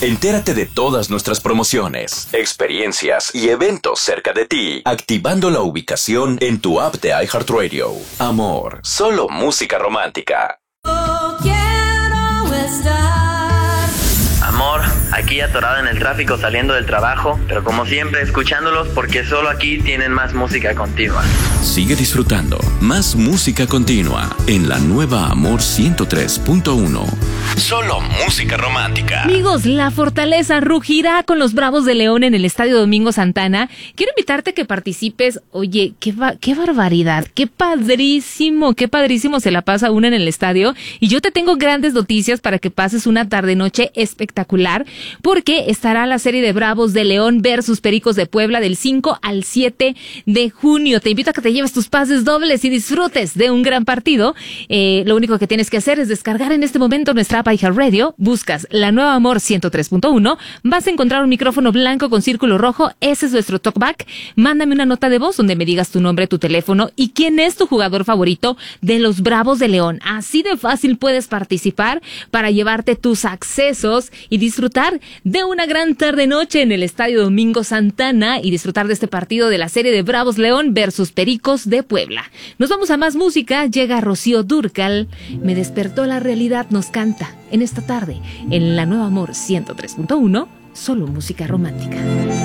Entérate de todas nuestras promociones, experiencias y eventos cerca de ti, activando la ubicación en tu app de iHeartRadio. Amor, solo música romántica. Amor, aquí atorado en el tráfico saliendo del trabajo, pero como siempre escuchándolos porque solo aquí tienen más música continua. Sigue disfrutando más música continua en la nueva Amor 103.1. Solo música romántica. Amigos, la Fortaleza rugirá con los Bravos de León en el Estadio Domingo Santana. Quiero invitarte a que participes. Oye, qué barbaridad, qué padrísimo se la pasa uno en el estadio. Y yo te tengo grandes noticias para que pases una tarde-noche espectacular, porque estará la serie de Bravos de León versus Pericos de Puebla del 5 al 7 de junio. Te invito a que te lleves tus pases dobles y disfrutes de un gran partido. Lo único que tienes que hacer es descargar en este momento nuestra app iHeartRadio, buscas la nueva Amor 103.1, vas a encontrar un micrófono blanco con círculo rojo, ese es nuestro talkback. Mándame una nota de voz donde me digas tu nombre, tu teléfono y quién es tu jugador favorito de los Bravos de León. Así de fácil puedes participar para llevarte tus accesos y disfrutar de una gran tarde-noche en el Estadio Domingo Santana y disfrutar de este partido de la serie de Bravos León versus Pericos de Puebla. Nos vamos a más música, llega Rocío Dúrcal, Me despertó la realidad, nos canta en esta tarde en la nueva Amor 103.1, solo música romántica.